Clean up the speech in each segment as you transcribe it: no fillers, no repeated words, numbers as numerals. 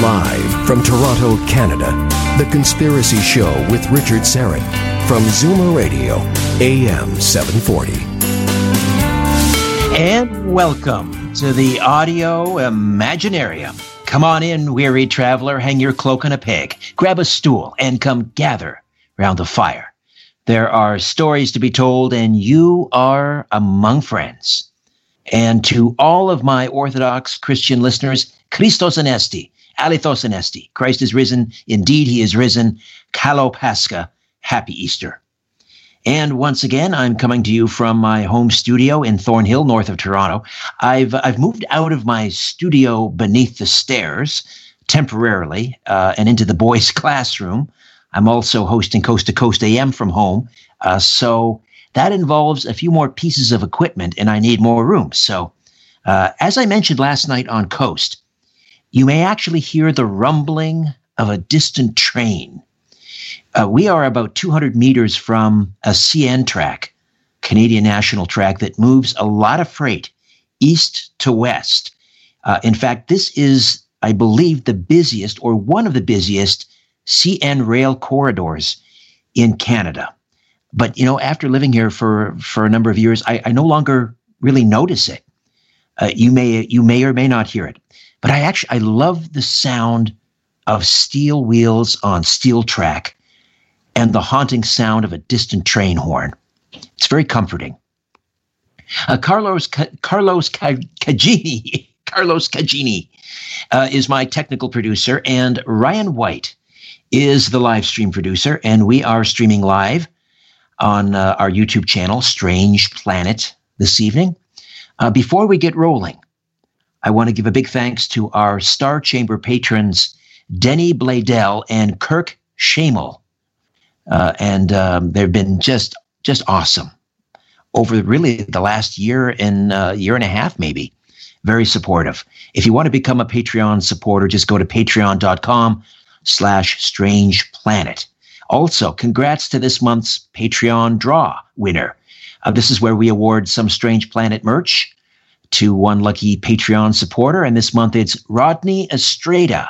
Live from Toronto, Canada, The Conspiracy Show with Richard Syrett from Zoomer Radio, AM 740. And welcome to the Audio Imaginarium. Come on in, weary traveler, hang your cloak on a peg, grab a stool, and come gather round the fire. There are stories to be told, and you are among friends. And to all of my Orthodox Christian listeners, Christos Anesti, Alithos Anesti. Christ is risen. Indeed, he is risen. Kalo Pascha. Happy Easter. And once again, I'm coming to you from my home studio in Thornhill, north of Toronto. I've moved out of my studio beneath the stairs temporarily and into the boys' classroom. I'm also hosting Coast to Coast AM from home. So that involves a few more pieces of equipment, and I need more room. So as I mentioned last night on Coast, you may actually hear the rumbling of a distant train. We are about 200 meters from a CN track, Canadian National Track, that moves a lot of freight east to west. In fact, this is, I believe, the busiest or one of the busiest CN rail corridors in Canada. But, you know, after living here for a number of years, I no longer really notice it. You may or may not hear it. But I love the sound of steel wheels on steel track and the haunting sound of a distant train horn. It's very comforting. Carlos Cagini is my technical producer, and Ryan White is the live stream producer, and we are streaming live on our YouTube channel, Strange Planet, this evening. Before we get rolling, I want to give a big thanks to our Star Chamber patrons, Denny Bladell and Kirk Shamel. And they've been just awesome over really the last year and a half, maybe. Very supportive. If you want to become a Patreon supporter, just go to patreon.com/strangeplanet. Also, congrats to this month's Patreon draw winner. This is where we award some Strange Planet merch to one lucky Patreon supporter. And this month it's Rodney Estrada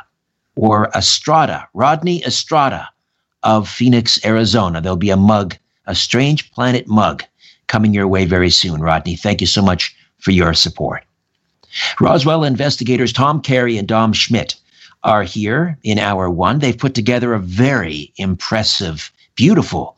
Rodney Estrada of Phoenix, Arizona. There'll be a mug, a Strange Planet mug, coming your way very soon. Rodney, thank you so much for your support. Roswell investigators Tom Carey and Dom Schmidt are here in hour one. They've put together a very impressive, beautiful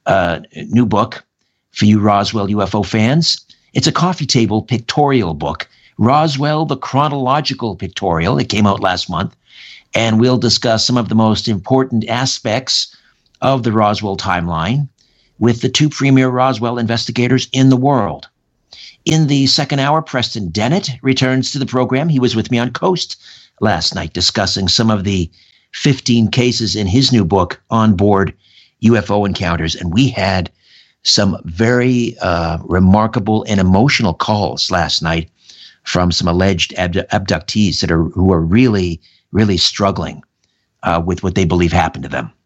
new book for you Roswell UFO fans. It's a coffee table pictorial book, Roswell, the Chronological Pictorial. It came out last month, and we'll discuss some of the most important aspects of the Roswell timeline with the two premier Roswell investigators in the world. In the second hour, Preston Dennett returns to the program. He was with me on Coast last night discussing some of the 15 cases in his new book, On Board UFO Encounters, and we had some very remarkable and emotional calls last night from some alleged abductees who are really, really struggling with what they believe happened to them.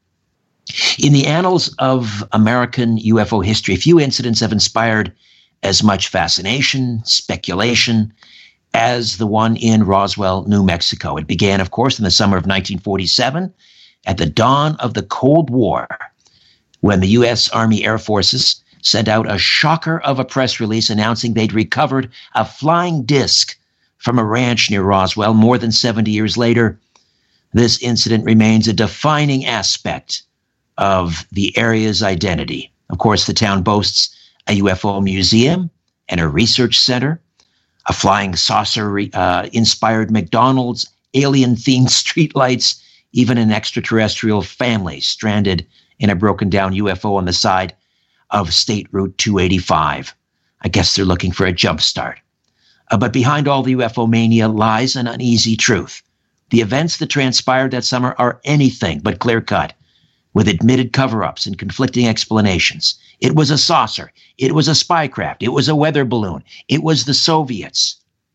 In the annals of American UFO history, few incidents have inspired as much fascination, speculation, as the one in Roswell, New Mexico. It began, of course, in the summer of 1947, at the dawn of the Cold War, when the U.S. Army Air Forces sent out a shocker of a press release announcing they'd recovered a flying disc from a ranch near Roswell. More than 70 years later, this incident remains a defining aspect of the area's identity. Of course, the town boasts a UFO museum and a research center, a flying saucer-inspired McDonald's, alien-themed streetlights, even an extraterrestrial family stranded in a broken-down UFO on the side of State Route 285. I guess they're looking for a jump start. But behind all the UFO mania lies an uneasy truth. The events that transpired that summer are anything but clear-cut, with admitted cover-ups and conflicting explanations. It was a saucer. It was a spy craft. It was a weather balloon. It was the Soviets.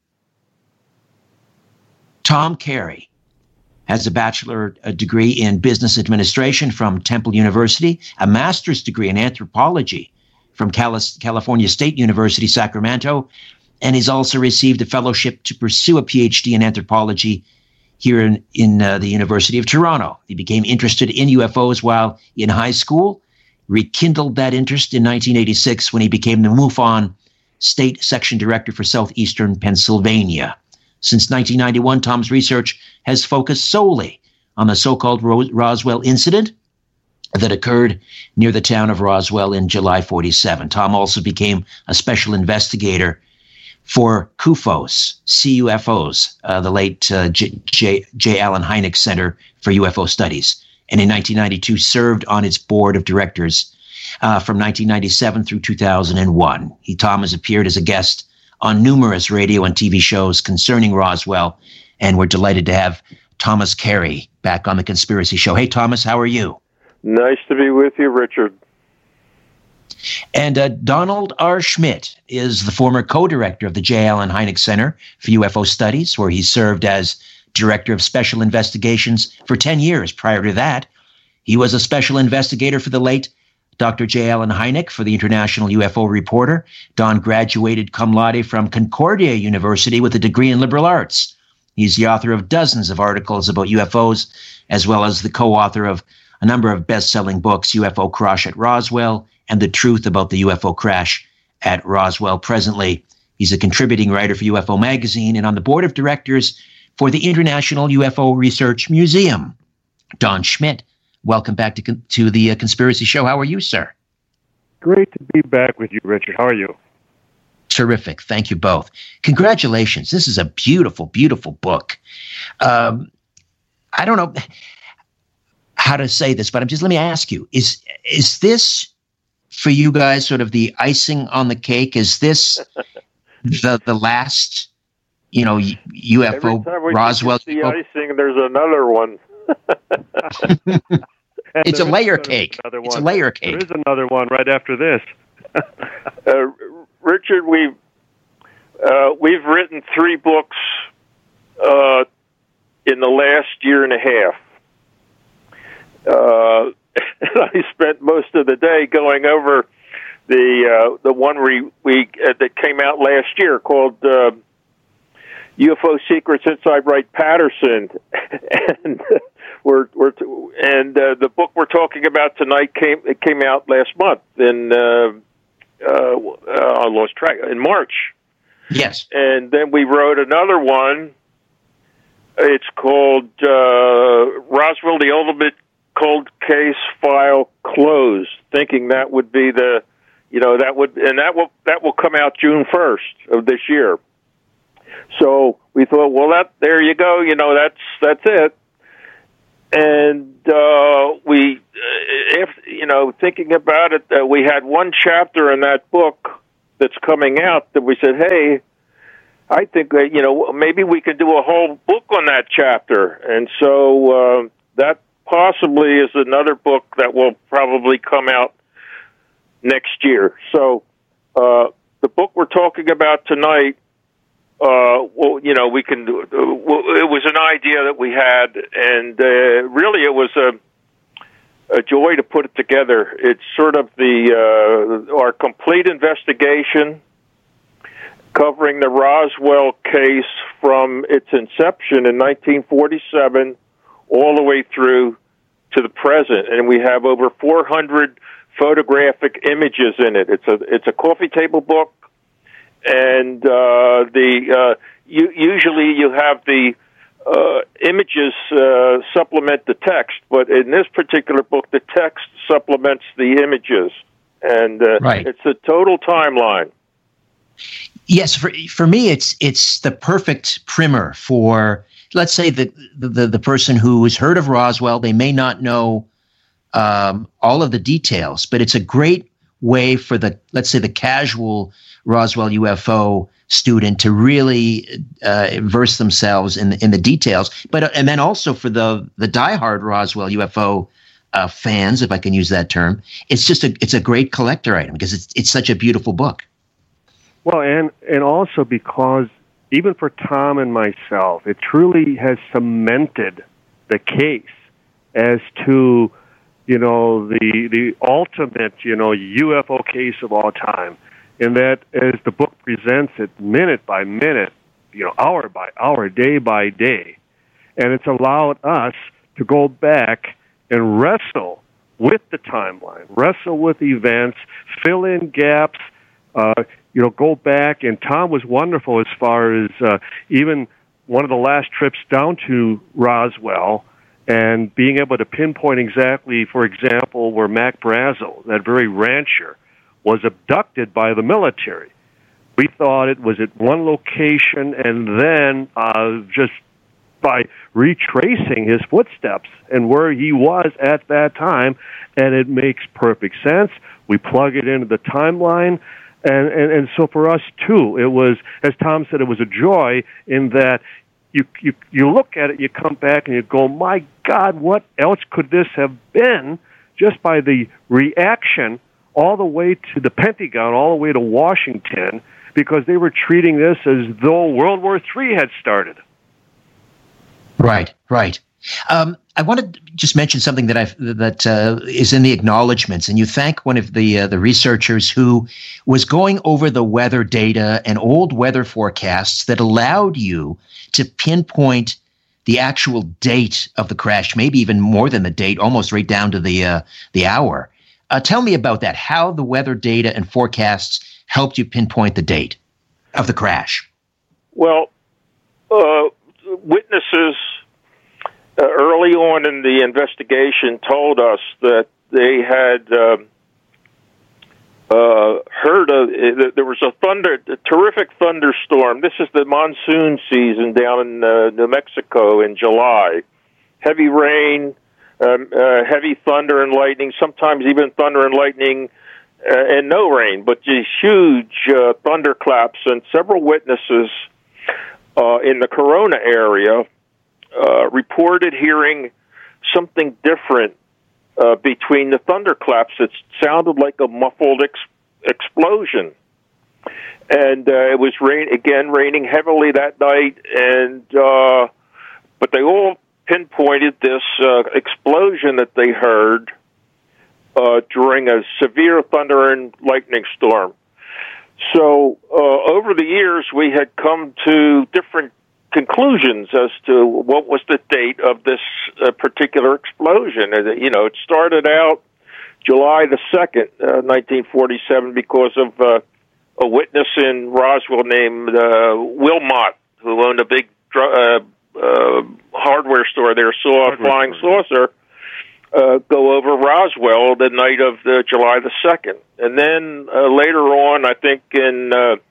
Tom Carey has a bachelor degree in business administration from Temple University, a master's degree in anthropology from California State University, Sacramento, and he's also received a fellowship to pursue a PhD in anthropology here in the University of Toronto. He became interested in UFOs while in high school, rekindled that interest in 1986 when he became the MUFON State Section Director for Southeastern Pennsylvania. Since 1991, Tom's research has focused solely on the so-called Roswell incident that occurred near the town of Roswell in July 47. Tom also became a special investigator for CUFOS, C-U-F-Os, the late J. Allen Hynek Center for UFO Studies, and in 1992 served on its board of directors from 1997 through 2001. Tom has appeared as a guest on numerous radio and TV shows concerning Roswell, and we're delighted to have Thomas Carey back on The Conspiracy Show. Hey, Thomas, how are you? Nice to be with you, Richard. And Donald R. Schmidt is the former co-director of the J. Allen Hynek Center for UFO Studies, where he served as director of special investigations for 10 years. Prior to that, he was a special investigator for the late Dr. J. Allen Hynek for the International UFO Reporter. Don graduated cum laude from Concordia University with a degree in liberal arts. He's the author of dozens of articles about UFOs, as well as the co-author of a number of best-selling books, UFO Crash at Roswell and The Truth About the UFO Crash at Roswell. Presently, he's a contributing writer for UFO Magazine and on the board of directors for the International UFO Research Museum. Don Schmidt, welcome back to the Conspiracy Show. How are you, sir? Great to be back with you, Richard. How are you? Terrific. Thank you both. Congratulations. This is a beautiful, beautiful book. I don't know how to say this, but let me ask you, is this for you guys sort of the icing on the cake? Is this the last, UFO Roswell? The icing, there's another one. It's a layer cake. It's a layer cake. There is another one right after this. Richard, we've written 3 books in the last year and a half. And I spent most of the day going over the one we that came out last year called UFO Secrets Inside Wright-Patterson, and the book we're talking about tonight came out last month I lost track, in March. Yes. And then we wrote another one. It's called Roswell, the Ultimate Cold Case File Closed, thinking that would be that will come out June 1st of this year. So we thought, well, there you go, that's it. And we, thinking about it, we had one chapter in that book that's coming out that we said, hey, I think that, maybe we could do a whole book on that chapter. And so that possibly is another book that will probably come out next year. So the book we're talking about tonight, we can do it. It was an idea that we had, and really it was a joy to put it together. It's sort of our complete investigation covering the Roswell case from its inception in 1947 all the way through to the present, and we have over 400 photographic images in it. It's a coffee table book, and usually you have the images supplement the text, but in this particular book, the text supplements the images, and right. It's a total timeline. Yes, for me, it's the perfect primer for, let's say, the person who has heard of Roswell. They may not know all of the details, but it's a great way for let's say the casual Roswell UFO student to really verse themselves in the details. And then also for the diehard Roswell UFO fans, if I can use that term, it's a great collector item because it's such a beautiful book. Well, and also because even for Tom and myself, it truly has cemented the case as to, the ultimate, UFO case of all time. And that as the book presents it minute by minute, hour by hour, day by day, And it's allowed us to go back and wrestle with the timeline, wrestle with events, fill in gaps, go back. And Tom was wonderful as far as even one of the last trips down to Roswell and being able to pinpoint exactly, for example, where Mac Brazel, that very rancher, was abducted by the military. We thought it was at one location, and then just by retracing his footsteps and where he was at that time, and it makes perfect sense. We plug it into the timeline, and so for us, too, it was, as Tom said, it was a joy in that you look at it, you come back, and you go, my God, what else could this have been, just by the reaction all the way to the Pentagon, all the way to Washington, because they were treating this as though World War III had started. Right. I want to just mention something that is in the acknowledgments, and you thank one of the researchers who was going over the weather data and old weather forecasts that allowed you to pinpoint the actual date of the crash, maybe even more than the date, almost right down to the hour. Tell me about that, how the weather data and forecasts helped you pinpoint the date of the crash. Well, witnesses early on in the investigation told us that they had heard there was a terrific thunderstorm. This is the monsoon season down in New Mexico in July. Heavy rain, heavy thunder and lightning, sometimes even thunder and lightning and no rain, but these huge thunderclaps. And several witnesses in the Corona area reported hearing something different between the thunderclaps. It sounded like a muffled explosion. And it was raining heavily that night, and but they all pinpointed this explosion that they heard during a severe thunder and lightning storm. So over the years, we had come to different conclusions as to what was the date of this particular explosion. It started out July the 2nd, 1947, because of a witness in Roswell named Wilmot, who owned a big hardware store there, saw a flying saucer go over Roswell the night of July the 2nd. And then later on, I think in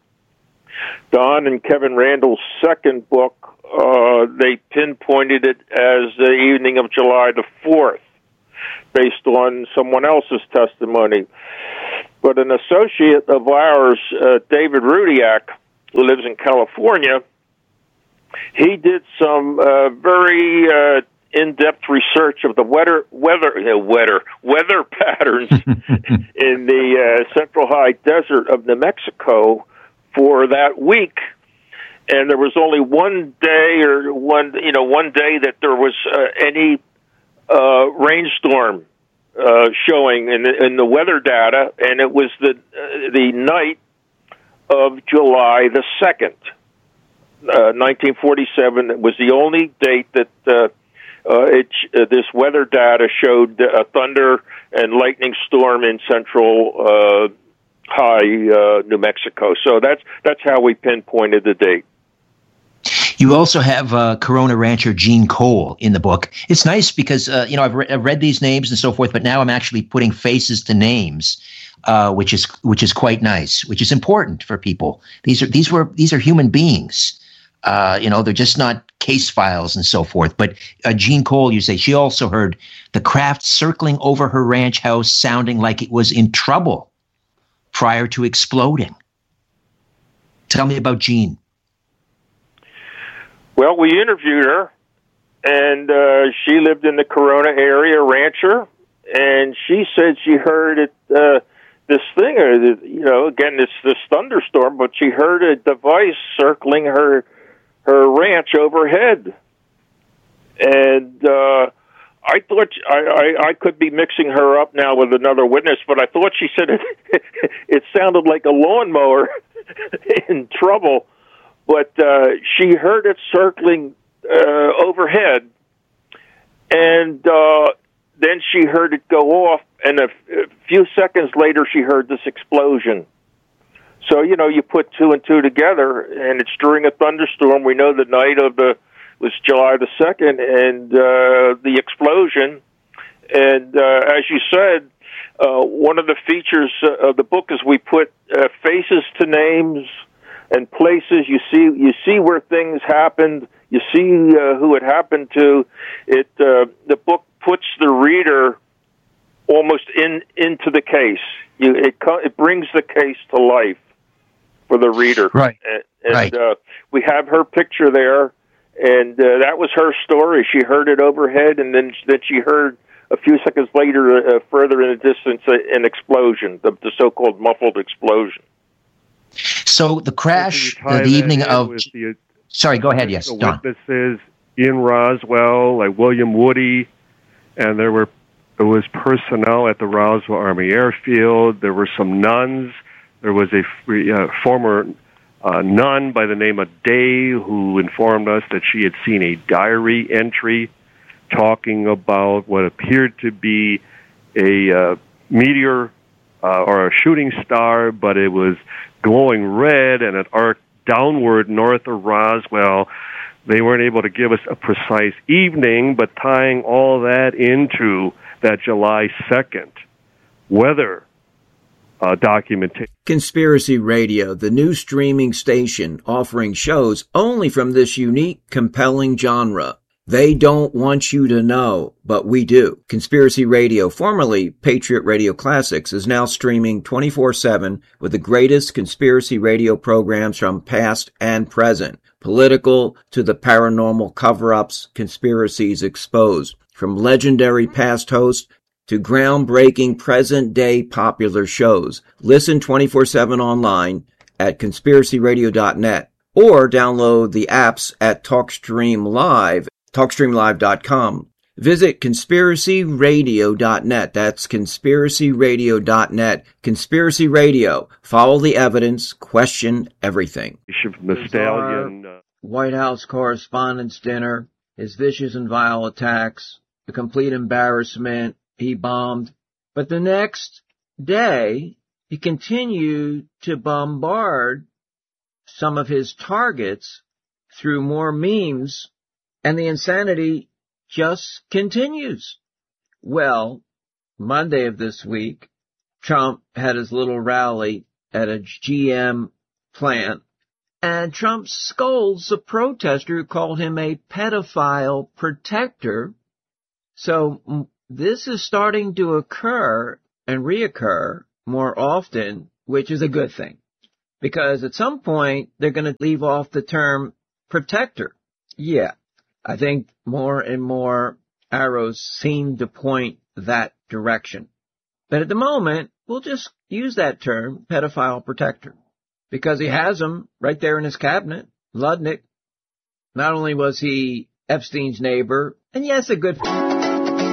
Don and Kevin Randall's second book, they pinpointed it as the evening of July the 4th, based on someone else's testimony. But an associate of ours, David Rudiak, who lives in California, he did some very in-depth research of the weather patterns in the Central High Desert of New Mexico for that week. And there was only one day that there was any rainstorm showing in the weather data, and it was the night of July the 2nd, 1947. It was the only date that this weather data showed a thunder and lightning storm in central high New Mexico. So that's how we pinpointed the date. You also have Corona rancher Gene Cole in the book. It's nice because I've read these names and so forth, but now I'm actually putting faces to names, which is quite nice, which is important for people. These are human beings. They're just not case files and so forth. But Gene Cole, you say, she also heard the craft circling over her ranch house sounding like it was in trouble prior to exploding. Tell me about Gene. Well, we interviewed her, and she lived in the Corona area, rancher, and she said she heard it, this thing, again, it's this thunderstorm, but she heard a device circling her ranch overhead. And I thought I could be mixing her up now with another witness, but I thought she said it sounded like a lawnmower in trouble. But she heard it circling overhead, and then she heard it go off, and a few seconds later she heard this explosion. So, you know, you put two and two together, and it's during a thunderstorm. We know the night of was July the 2nd, and the explosion. And as you said, one of the features of the book is we put faces to names and places. You see where things happened. You see who it happened to. The book puts the reader almost into the case. It brings the case to life for the reader. Right. And right. We have her picture there, and that was her story. She heard it overhead, and then she heard a few seconds later, further in the distance, an explosion, the so-called muffled explosion. So the crash, the evening of... Sorry, go ahead, yes, Don. Witnesses in Roswell, like William Woody, and there was personnel at the Roswell Army Airfield. There were some nuns. There was a former nun by the name of Day who informed us that she had seen a diary entry talking about what appeared to be a meteor or a shooting star, but it was glowing red and it arced downward north of Roswell. They weren't able to give us a precise evening, but tying all that into that July 2nd weather documentation. Conspiracy Radio, the new streaming station offering shows only from this unique, compelling genre. They don't want you to know, but we do. Conspiracy Radio, formerly Patriot Radio Classics, is now streaming 24/7 with the greatest conspiracy radio programs from past and present. Political to the paranormal cover-ups, conspiracies exposed. From legendary past hosts to groundbreaking present-day popular shows. Listen 24/7 online at conspiracyradio.net or download the apps at TalkStreamLive.com. Visit conspiracyradio.net. That's conspiracyradio.net. Conspiracy Radio. Follow the evidence. Question everything. The Stallion. White House Correspondents' Dinner. His vicious and vile attacks. The complete embarrassment. He bombed. But the next day, he continued to bombard some of his targets through more memes, and the insanity just continues. Well, Monday of this week, Trump had his little rally at a GM plant, and Trump scolds a protester who called him a pedophile protector. So this is starting to occur and reoccur more often, which is a good thing. Because at some point, they're going to leave off the term protector. Yeah, I think more and more arrows seem to point that direction. But at the moment, we'll just use that term, pedophile protector, because he has them right there in his cabinet. Ludnick, not only was he Epstein's neighbor, and yes, a good